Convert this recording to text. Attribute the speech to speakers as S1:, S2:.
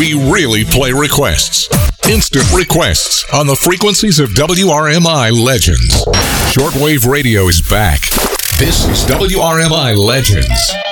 S1: We really play requests. Instant requests on the frequencies of WRMI Legends. Shortwave radio is back. This is WRMI Legends.